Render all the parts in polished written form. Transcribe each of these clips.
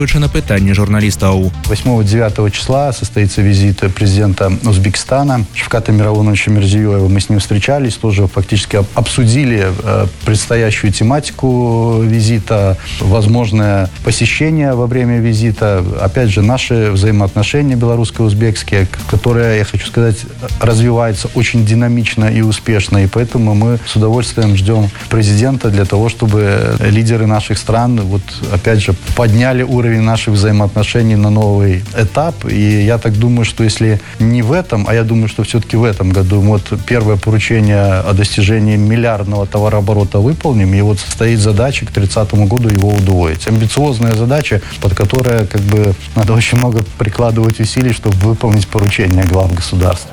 на пытанні журналистов. 8-9 числа состоится визит президента Узбекистана Шавката Мировоновича Мирзиёева. Мы с ним встречались, тоже фактически обсудили предстоящую тематику визита, возможное посещение во время визита. Опять же, наши взаимоотношения белорусско-узбекские, которые, я хочу сказать, развиваются очень динамично и успешно. И поэтому мы с удовольствием ждем президента для того, чтобы лидеры наших стран, вот опять же, подняли уровень наших взаимоотношений на новый этап. И я так думаю, что если не в этом, а я думаю, что все-таки в этом году вот первое поручение о достижении миллиардного товарооборота выполним, и вот стоит задача к 30 году его удвоить. Амбициозная задача, под которой как бы надо очень много прикладывать усилий, чтобы выполнить поручение глав государств.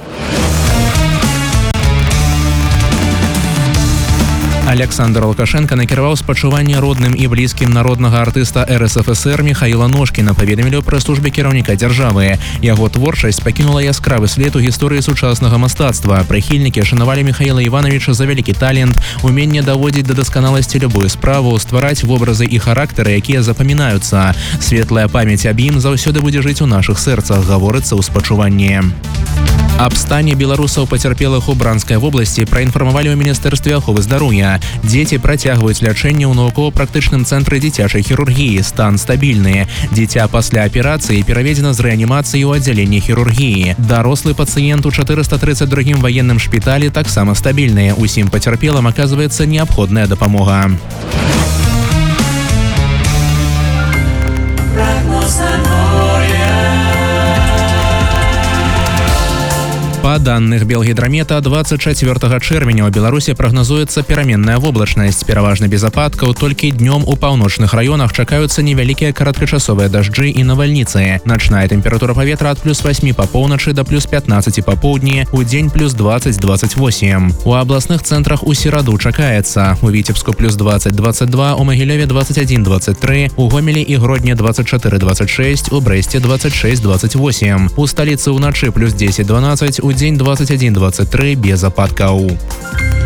Александр Лукашенко накіраваў спачуванне родным і блізкім народнага артыста РСФСР Михаила Ножкіна, паведамілі ў прэс-службе кіраўніка дзяржавы. Яго творчасць пакінула яскравы след у гісторыі сучаснага мастацтва. Прыхільнікі шанавалі Михаила Івановича за вялікі талент, уменне даводзіць да дасканаласці любую справу, ствараць вобразы і характары, якія запамінаюцца. Светлая памяць аб ім заўсёды будзе жыць у нашых сэрцах, гаворыцца ў спачуванні. Аб стане беларусаў пацярпелых у Бранскай вобласці праінфармавалі ў міністэрстве аховы здароўя. Дзеці працягваюць лячэнне ў навукова-практычным цэнтры дзіцячай хірургіі. Стан стабільны. Дзіця пасля аперацыі пераведзена з рэанімацыі ў аддзяленне хірургіі. Дарослы пацыент у 432-м ваенным шпіталі таксама стабільны. Усім пацярпелым аказваецца неабходная дапамога. Па данных Белгідрамета, 24 чэрвеня ў Беларусі прагназуецца пераменная воблачнасць, пераважна без ападкаў, толькі днём у паўночных раёнах чакаюцца невялікія кароткачасовыя дажджы і навальніцы. Начная тэмпература паветра ад +8 па поўначы да +15 па поўдні, у дзень +20-28. У абласных цэнтрах у сераду чакаецца. У Віцебску +20-22, у Магілёве 21-23, у Гомелі і Гродні 24-26, у Брэсце 26-28. У сталіцы ўначы +10-12, у дзень 21-23 без ападкаў.